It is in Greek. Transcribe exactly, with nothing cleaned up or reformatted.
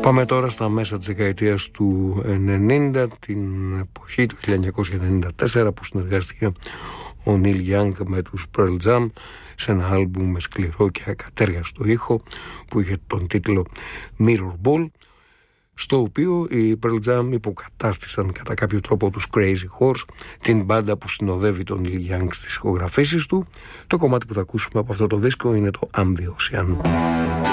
Πάμε τώρα στα μέσα της δεκαετίας του ενενήντα, την εποχή του χίλια εννιακόσια ενενήντα τέσσερα, που συνεργάστηκε ο Νίλ Γιάνγκ με τους Pearl Jam σε ένα άλμπουμ με σκληρό και ακατέργαστο ήχο που είχε τον τίτλο Mirror Ball, στο οποίο οι Pearl Jam υποκατάστησαν κατά κάποιο τρόπο τους Crazy Horse, την μπάντα που συνοδεύει τον Neil Young στις ηχογραφήσεις του. Το κομμάτι που θα ακούσουμε από αυτό το δίσκο είναι το I'm the Ocean.